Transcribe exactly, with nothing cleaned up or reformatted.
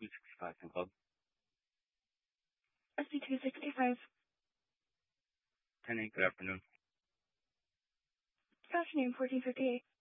two sixty-five Pen Club. S C two sixty-five. ten eight, good afternoon. Good afternoon, fourteen fifty-eight.